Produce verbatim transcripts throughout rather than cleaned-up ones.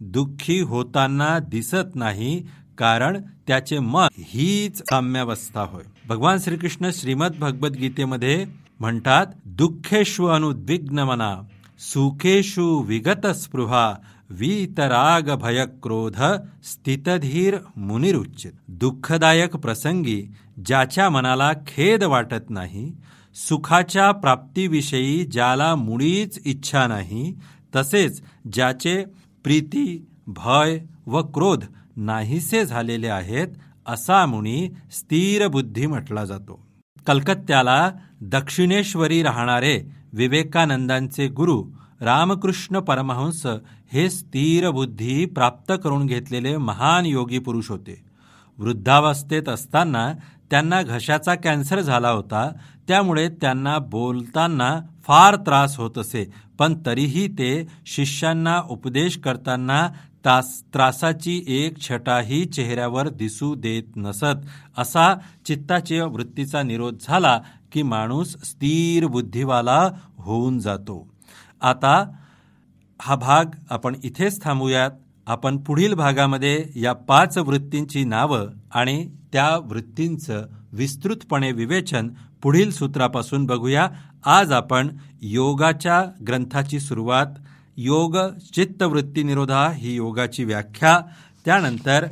दुःखी होताना दिसत नाही, कारण त्याचे मन हीच साम्यावस्था होय. भगवान श्रीकृष्ण श्रीमद भगवद गीतेमध्ये म्हणतात, दुःखेषु अनुद्विग्न मना सुखेषु विगत स्पृहा वीतराग भय क्रोध स्थितधीर मुनिरुच्चित. दुःखदायक प्रसंगी ज्याच्या मनाला खेद वाटत नाही, सुखाच्या प्राप्तीविषयी ज्याला मुळीच इच्छा नाही, तसेच ज्याचे प्रीती भय व क्रोध नाहीसे झालेले आहेत, असा मुनी स्थिर बुद्धी म्हटला जातो. कलकत्त्याला दक्षिणेश्वरी राहणारे विवेकानंदांचे गुरु रामकृष्ण परमहंस हे स्थिर बुद्धी प्राप्त करून घेतलेले महान योगी पुरुष होते. वृद्धावस्थेत असताना त्यांना घशाचा कॅन्सर झाला होता, त्यामुळे त्यांना बोलताना फार त्रास होत असे, पण तरीही ते शिष्यांना उपदेश करताना तास त्रासाची एक छटाही चेहऱ्यावर दिसू देत नसत. असा चित्ताच्या वृत्तीचा निरोध झाला की माणूस स्थिर बुद्धिवाला होऊन जातो. आता हा भाग आपण इथेच थांबूयात. आपण पुढील भागामध्ये या पाच वृत्तींची नावं आणि त्या वृत्तींचं विस्तृतपणे विवेचन पुढील सूत्रापासून बघूया. आज आपण योगाच्या ग्रंथाची सुरुवात, योग चित्तवृत्ती निरोधा ही योगाची व्याख्या, त्यानंतर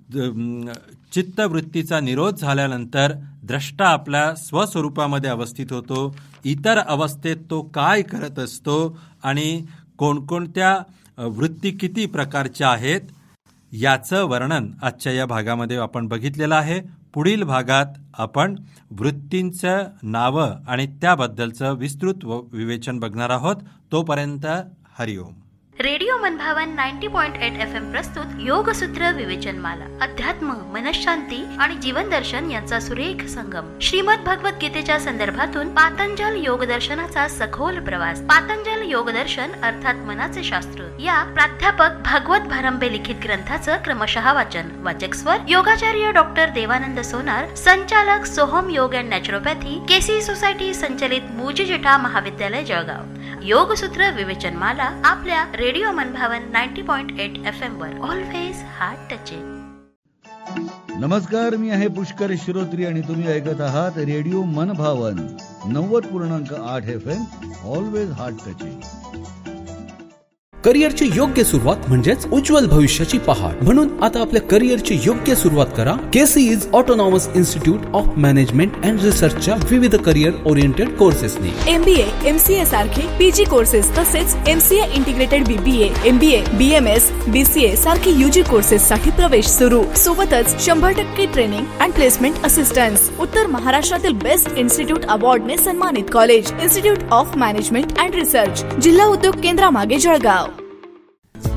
चित्तवृत्तीचा निरोध झाल्यानंतर द्रष्टा आपल्या स्वस्वरूपामध्ये अवस्थित होतो, इतर अवस्थेत तो काय करत असतो आणि कोणकोणत्या वृत्ती किती प्रकारच्या आहेत याचं वर्णन आजच्या या भागामध्ये आपण बघितलेलं आहे. पुढील भागात आपण वृत्तींचं नावं आणि त्याबद्दलचं विस्तृत विवेचन बघणार आहोत. तोपर्यंत हरिओम. रेडिओ मनभावन नव्वद पॉइंट आठ एफ एम प्रस्तुत योगसूत्र विवेचनमाला. अध्यात्म, मनशांती आणि जीवन दर्शन यांचा सुरेख संगम. श्रीमद भगवद गीतेच्या संदर्भातून पातंजल योग दर्शनाचा सखोल प्रवास. पातंजल योग दर्शन अर्थात मनाचे शास्त्र या प्राध्यापक भागवत भारंबे लिखित ग्रंथाचं क्रमशः वाचन. वाचक स्वर योगाचार्य डॉक्टर देवानंद सोनार, संचालक सोहम योग अँड नॅचरोपॅथी, केसी सोसायटी संचलित मूळजी-जेठा महाविद्यालय जळगाव. योगसूत्र विवेचनमाला आपल्या रेडिओ मनभावन नव्वद पॉइंट आठ F M were always heart touching. नमस्कार, मी आहे पुष्कर श्रोत्री आणि तुम्ही ऐकत आहात रेडिओ मनभावन नव्वद पूर्णांक आठ F am always heart touching. करिअरची योग्य सुरुवात म्हणजेच उज्ज्वल भविष्याची पहाट. म्हणून आता आपल्या करिअरची योग्य सुरुवात करा केसीईज autonomous institute of management and रिसर्चच्या विविध करिअर ओरिएंटेड कोर्सेसनी. एमबीए, एमसीए सारखे पीजी कोर्सेस तसेच MCA integrated BBA, MBA, BMS, BCA सारखे यूजी कोर्सेस साठी प्रवेश सुरू. सोबतच शंभर टक्के ट्रेनिंग अँड प्लेसमेंट असिस्टन्स. उत्तर महाराष्ट्रातील बेस्ट इन्स्टिट्यूट अवॉर्डने सन्मानित college institute of management and research, जिल्हा उद्योग केंद्रामागे जळगाव.